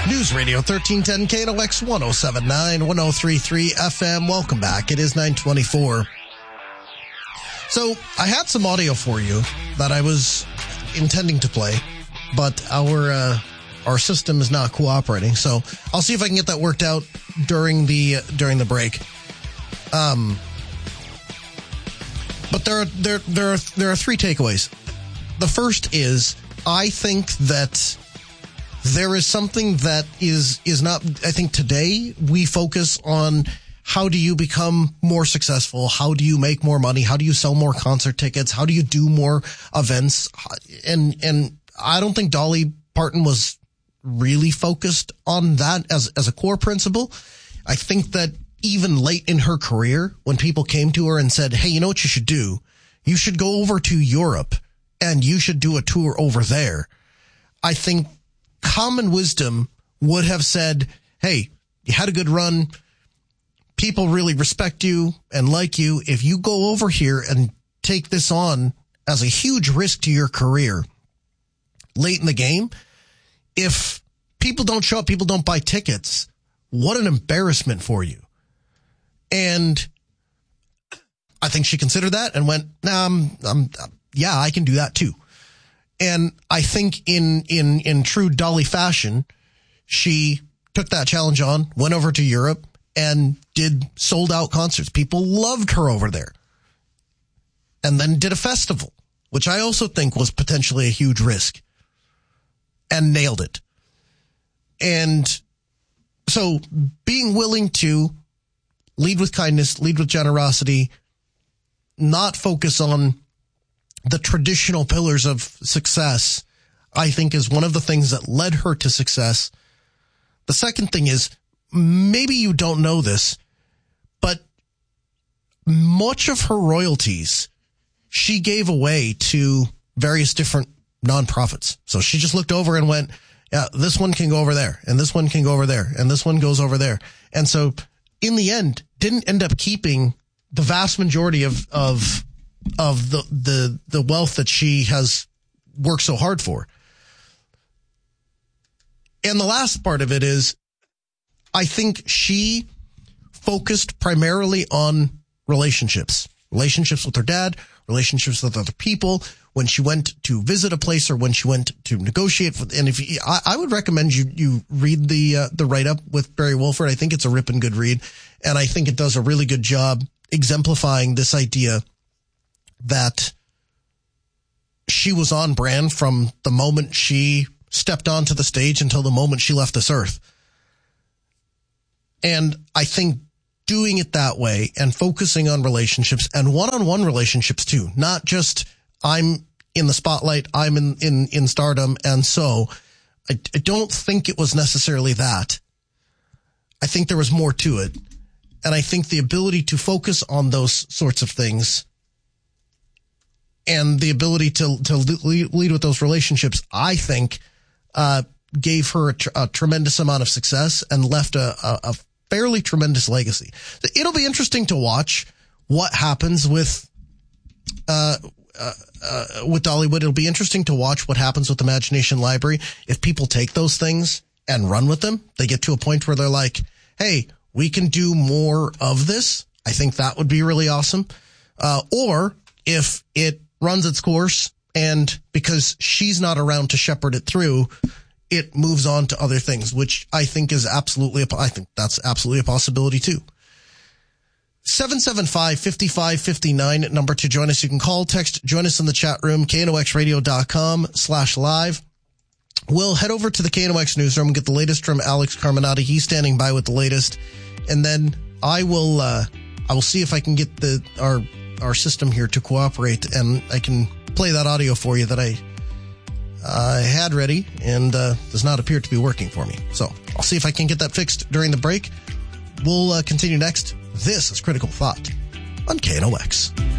News Radio 1310 KNOX 1079 1033 FM. Welcome back. It is 9:24. So I had some audio for you that I was intending to play, but our system is not cooperating. So I'll see if I can get that worked out during the break. But there are three takeaways. The first is I think that there is something that is not, I think today we focus on how do you become more successful? How do you make more money? How do you sell more concert tickets? How do you do more events? And I don't think Dolly Parton was really focused on that as a core principle. I think that even late in her career, when people came to her and said, hey, you know what you should do? You should go over to Europe and you should do a tour over there. I think common wisdom would have said, hey, you had a good run. People really respect you and like you. If you go over here and take this on as a huge risk to your career late in the game, if people don't show up, people don't buy tickets, what an embarrassment for you. And I think she considered that and went, yeah, I can do that too. And I think in true Dolly fashion, she took that challenge on, went over to Europe, and did sold out concerts. People loved her over there. And then did a festival, which I also think was potentially a huge risk, and nailed it. And so being willing to lead with kindness, lead with generosity, not focus on the traditional pillars of success, I think is one of the things that led her to success. The second thing is, maybe you don't know this, but much of her royalties she gave away to various different nonprofits. So she just looked over and went, yeah, this one can go over there, and this one can go over there, and this one goes over there. And so in the end, didn't end up keeping the vast majority of the wealth that she has worked so hard for. And the last part of it is, I think she focused primarily on relationships with her dad, relationships with other people. When she went to visit a place or when she went to negotiate with, and I would recommend you read the write-up with Barry Wolford. I think it's a ripping good read. And I think it does a really good job exemplifying this idea that she was on brand from the moment she stepped onto the stage until the moment she left this earth. And I think doing it that way and focusing on relationships and one-on-one relationships too, not just I'm in the spotlight, I'm in stardom. And so I don't think it was necessarily that. I think there was more to it. And I think the ability to focus on those sorts of things and the ability to lead with those relationships, I think, gave her a tremendous amount of success and left a fairly tremendous legacy. It'll be interesting to watch what happens with Dollywood. It'll be interesting to watch what happens with Imagination Library. If people take those things and run with them, they get to a point where they're like, hey, we can do more of this. I think that would be really awesome. Or if it runs its course and because she's not around to shepherd it through, it moves on to other things, which I think is I think that's absolutely a possibility too. 775-5559 number to join us. You can call, text, join us in the chat room, knoxradio.com/live. We'll head over to the KNOX newsroom and get the latest from Alex Carminati. He's standing by with the latest. And then I will see if I can get our system here to cooperate, and I can play that audio for you that I had ready and does not appear to be working for me. So I'll see if I can get that fixed during the break. We'll continue next. This is Critical Thought on KNOX.